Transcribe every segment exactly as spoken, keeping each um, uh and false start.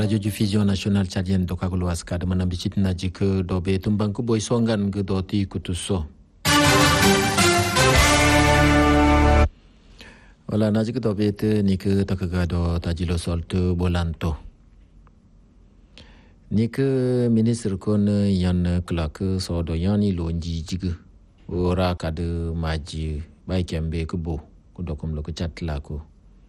Radio Diffusion Nationale Tchadienne Dokagolo Askad Manambichit Najik Dobe Tumbanku Boy Songan Gudoti Kutuso. Wala Najik Dobe Nik Takagado Tajilo Solt Bolanto. Nik Ministre Kon Yan Clark Sodo Yani Lonji Jig Ora Kad Maji Baikembe Kubo Kudokum Loko Chatlako.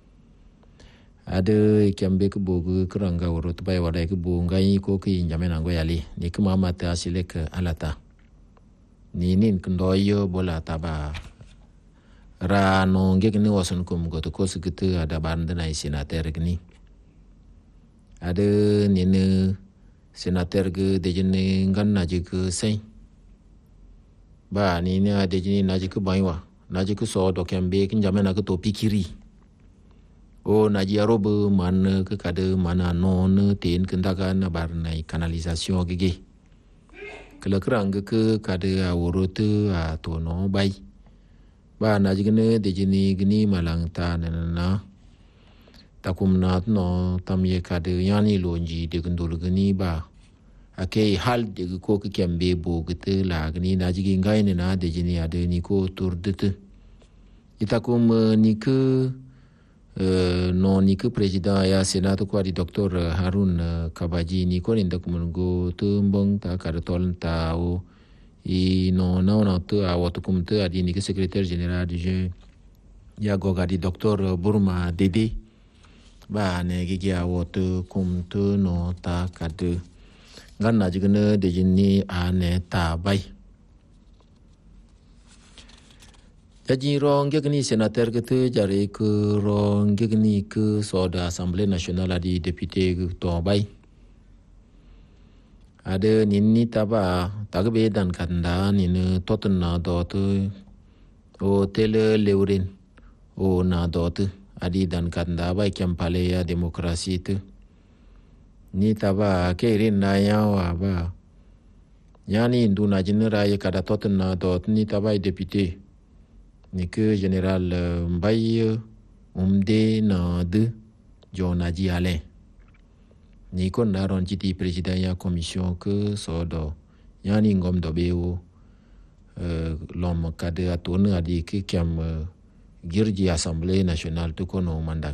Ada ikambe ke bogu keranga urut bai wadai ke bungai ko ke injamen anggo yali ni ke mama ta silek alata ni nin kendoyo bola taba ra no ngek ni wason kum goto ko sigitu ada banda na senator gni ada ni ne senator ge dejene ngan naji ke sai ba ni ne dejene naji ke baiwa naji ke so do kambe ke injamen ke to pikiri o najia robe man ke kade mana non ten kendaka na bar nai kanalisation gege kala krang ke kade aworote a to no bai ba najigene de jini gni malang ta na na takum na no tamye kade yani lonji de gndul gni ba ake hal de ko ke kembe bo gete la gni najigi ngai ne na de jini ade ni ko turdete itakum ni ke Uh, non ni ke president ya senat ko di Doktor Harun uh, Kabaji ni ko ninda kumungo tumbong ta karatol ta o i no na na to a watu kumte adi ni ke secrétaire général du je ya goga di Doktor Burma Dede ba ne gi ya watu kumte no ta kade ganna jigene de jinni ane ta bai Jadi rong gini senator gitu jari ke rong gini ke soda Assemblée Nationale di député to bai. Ada nini taba tagbe dan kanda nini toten na dot o tele leurin o na dot adi dan kanda bai kempale ya demokrasi tu. Ni taba keirin na yawa ba. Yani indu na jenera ya kada toten na dot ni taba député. Ni ke général Mbaye Umde na de John Aji Alain. Ni kon na ron jiti président ya commission ke sodo yani ngom dobe o l'homme kade atone adi ke kiam girji Assemblée Nationale to kono mandang.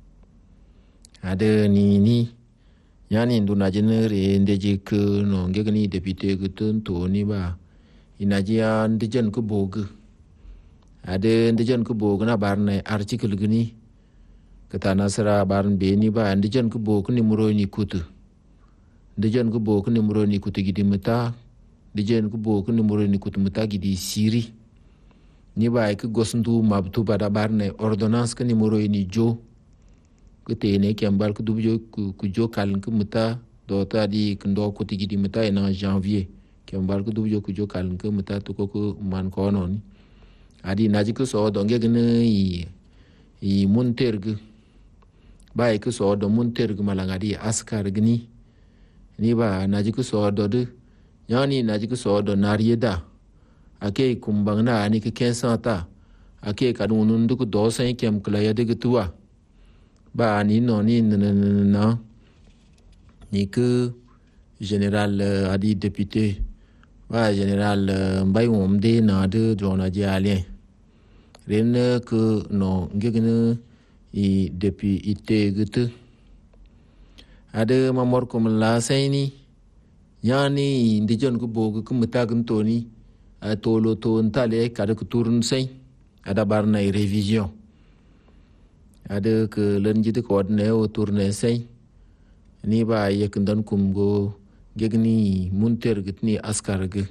Ada ni ni yani nduna jenere ndeje ke no ngegni député ke tonto ni ba inajia ndejen ke bogu. Ada ndijan ke bo na barne article gini kata nasara barn be ni ba ndijan ke bo ni muro ni kutu ndijan ke bo ni muro ni kutu gidi mata ndijan ke bo ni muro ni kutu mata gidi siri ni ba ke gosndu mabtu bada barne ordonnance ke ni muro ni jo ke te ne ke ambal ke dubjo ku jo kaln ke mata do ta di kendo kutu gidi mata en janvier ke ambal ke dubjo ku jo kaln ke mata to ko man ko non adi naji ke so do ngegene i i monterg bai ke so do monterg malangadi askar gni ni ba naji ke so do de yani naji ke so do narieda ake kumbang na ani ke kensata ake kadunun du ko do sen kem kla ya de tua ba ni no ni na ni ke général adi député ba général Mbaye Omde na de John Aji Alain Rene ke no ngegene i depuis ite gitu ada mamor kum la saini yani ndijon ko bogu kum tagum toni atolo to ntale kada ko turun sai ada barna revision ada ke lenjite ko ne o turne sai ni ba yekundan kum go gegni munter gitni askar ge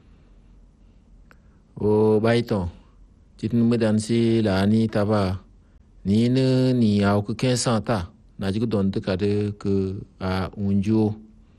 o baito Titin medan si la ni taba ni ne ni au ke kensa ta na ji don te kade ke a unjo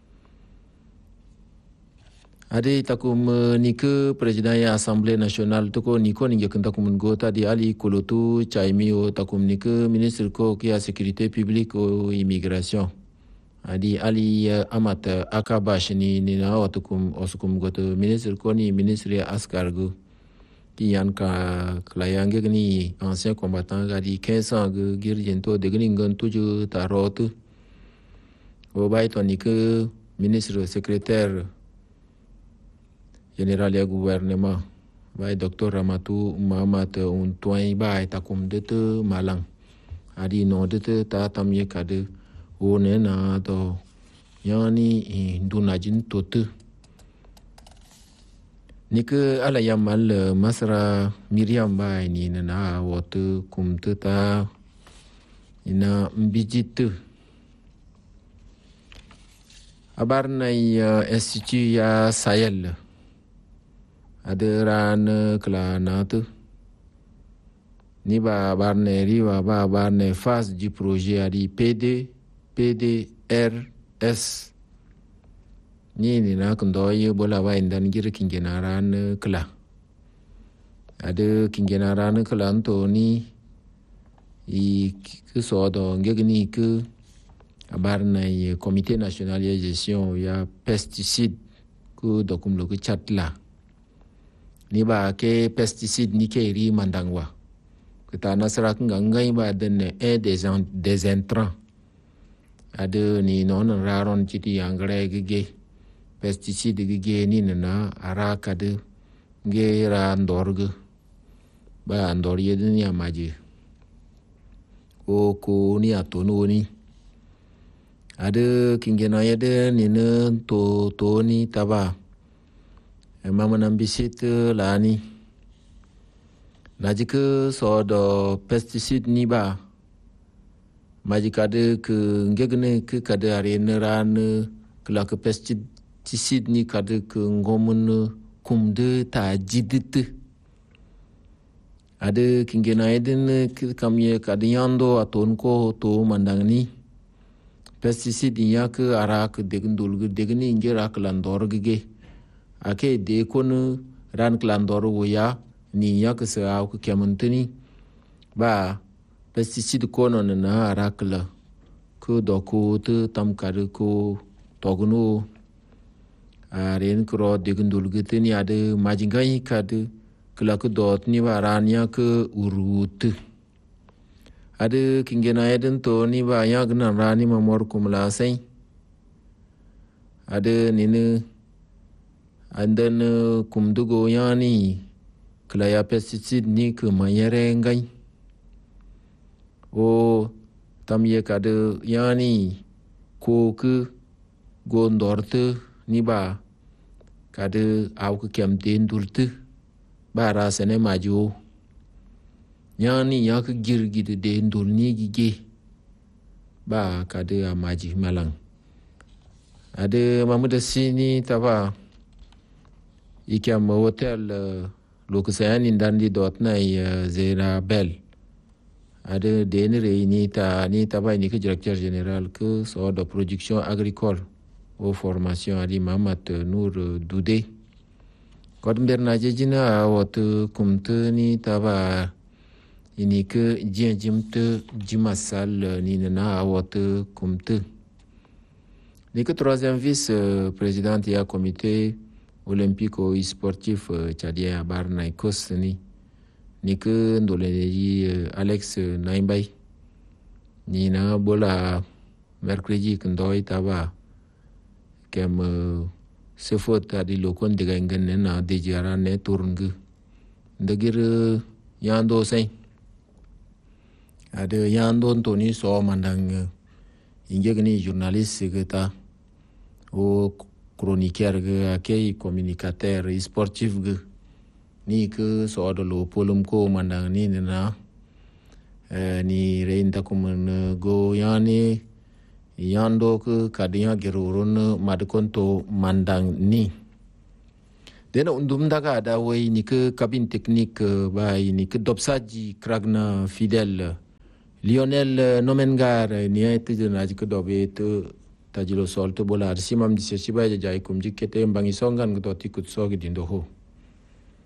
ade takum ni ke president ya Assemblée Nationale to ko ni ko ni yakanta kum gota di ali kolotu chaimi o takum ni ke ministre ko ki a sécurité publique o immigration adi ali amat akabash ni ni na watukum osukum goto ministre ko ni ministre askargo ki yan ka klayange ni ancien combattant gadi quinze ans girjento de gningon tuju tarot o bai to ni que ministre secrétaire général du gouvernement bai docteur Ramatu Mahamat un toin bai ta kum de te malang adi no de te ta tam ye kade o ne na to yani nduna jin to te ni que ala yamal masra Miriam bai ni na wot kum te ta ina mbijit abar nay institut ya Sahel ada ran klanat ni ba bar ne riwa ba bar ne phase du projet adi P D P D R S ni ni na kundo ye bola ba indan gir kingena ran kla ada kingena ran kla to ni i ke so do ngegni ke abar na comité national de gestion ya pesticide ku dokum lo ku chatla ni ba ke pesticide ni ke ri mandangwa kita nasara kan ngai ba den e des des intrants ade ni non raron chiti engrais gege pesticide gege ni na araka de ge ra ndorg ba ndor yedin ya maji o ko ni atonu ni ada kingena yade ni ne to to ni taba mama nambisit lani najike so do pesticide ni ba majika de ke ngegne ke kade arene ran kla ke pesticide ni kade ke ngomun kumde ta jidit ada kingena yade ke kamye kade yando aton ko to mandang ni pesticide ya ke arak degndul ge degni ngera klandor ge ake de kon ran klandor wo ya ni ya ke sa ku kemantini ba pesticide kono na arak la ku do ku te tam kar ku togno aren kro degndul ge tini ade majingai kad kla ku dot ni baran ya ke urut ada kingena eden to ni ba ya gna rani mamor kumla sai ada nene andan kumdugo yani kla ya pesticide ni ke mayere ngai o tamye kade yani ko ke gondorte ni ba kade au ke kemten durte bara sene majo yani yak girgi de de ndolni gige ba kade amaji malang ade mamuda sini taba ikam hotel lokusayan indandi dot na zera bel ade denere ni ta ni taba ni ke directeur général que so de production agricole au formation ali Mamat Nour Doudé kodmber na jejina wot kumte ni taba ini ke jien jimte jimasal ni na awot kumte ni que troisième vice président ya comité olympico sportif tchadien barna ikos ni ni que ndoleni Alex Naimbay ni na bola mercredi kndoi taba kem se faute adi lokon de gangen na de jara ne tourng ndegir yando sai ada yando Tony so mandang ingegni journaliste geta o chroniqueur ge akei communicateur sportif ge ni ke so do lo polum ko mandang ni na eh, ni reinta kumen go yani yando ke kadinya gerurun madkonto mandang ni dena undum daga ada wai ni ke kabin teknik bai ni ke dopsaji kragna fidèle Lionel Nomengar ni ay te na ji ko dobe to tajilo sol to bolar simam di se siba ja jay kum jikete mbangi songan ko ti kut sogi dindo ho